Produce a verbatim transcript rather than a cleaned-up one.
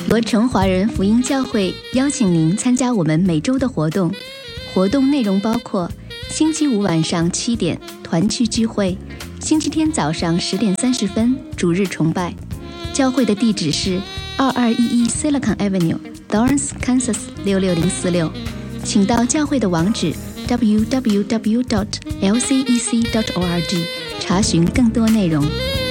合成华人福音教会邀请您参加我们每周的活动。活动内容包括星期五晚上七点团契聚会，星期天早上十点三十分主日崇拜。教会的地址是二二一一 Silicon Avenue，Lawrence, Kansas 六六零四六。请到教会的网址 double-u double-u double-u dot l c e c dot org 查询更多内容。